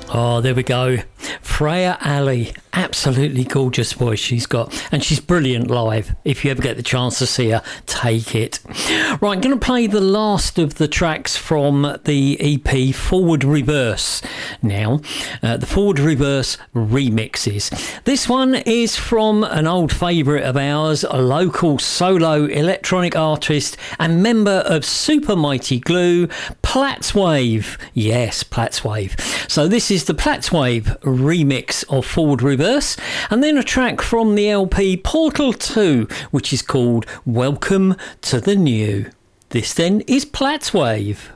Oh, there we go. Freya Ali, absolutely gorgeous voice she's got, and she's brilliant live. If you ever get the chance to see her, take it. Right, I'm going to play the last of the tracks from the EP Forward Reverse now. The Forward Reverse remixes. This one is from an old favourite of ours, a local solo electronic artist and member of Super Mighty Glue, Platzwave. Yes, Platzwave. So this is the Platzwave remix of Forward Reverse, and then a track from the LP Portal 2, which is called Welcome to the New. This then is Platzwave.